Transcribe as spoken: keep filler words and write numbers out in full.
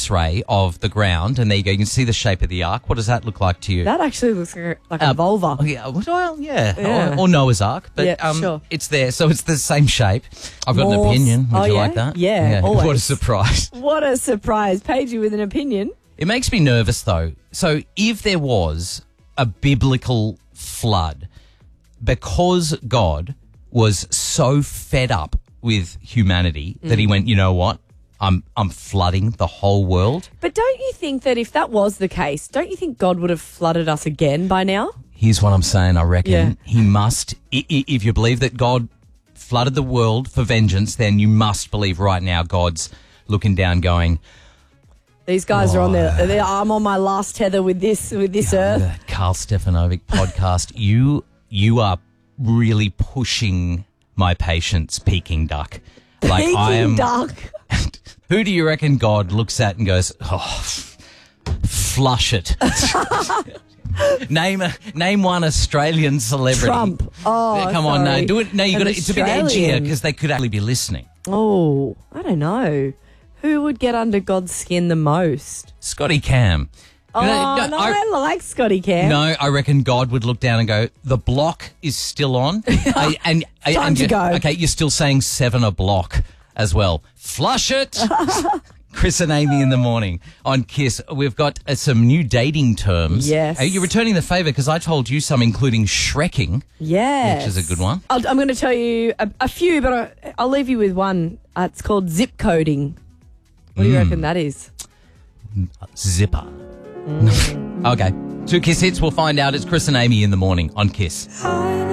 x-ray of the ground, and there you go. You can see the shape of the ark. What does that look like to you? That actually looks like a, like a Uh, vulva. Yeah, well, yeah, Yeah. Or, or Noah's Ark, but Yeah, um, sure. it's there, so it's the same shape. I've got an Morse. opinion. Would Oh, you yeah? like that? Yeah, always. What a surprise! What a surprise. Paige with an opinion. It makes me nervous, though. So, if there was a biblical flood, because God was so fed up with humanity that he went, you know what? I'm I'm flooding the whole world. But don't you think that if that was the case, don't you think God would have flooded us again by now? Here's what I'm saying. I reckon Yeah. he must. i- i- If you believe that God flooded the world for vengeance, then you must believe right now God's looking down, going, These guys are on their, their. I'm on my last tether with this with this earth. the Carl Stefanovic podcast. You you are really pushing my patience, Peking duck. Like Peking I am. duck. Who do you reckon God looks at and goes, oh, flush it? name a, name one Australian celebrity. Trump. Oh, Yeah, come on, no, sorry. do it. No, you An got it's a bit edgier Australian. because they could actually be listening. Oh, I don't know. Who would get under God's skin the most? Scotty Cam. Oh, You no, know, I, like Scotty Cam. No, I reckon God would look down and go, the block is still on. I, and, Time and to you- go. Okay, you're still saying seven a block as well. Flush it. Chris and Amy in the morning on Kiss. We've got uh, some new dating terms. Yes. Are you returning the favour? Because I told you some, including shrekking, Yes. which is a good one. I'll, I'm going to tell you a, a few, but I, I'll leave you with one. Uh, it's called zip coding. What do you reckon that is? Zipper. Okay. Two Kiss hits. We'll find out. It's Chris and Amy in the morning on Kiss.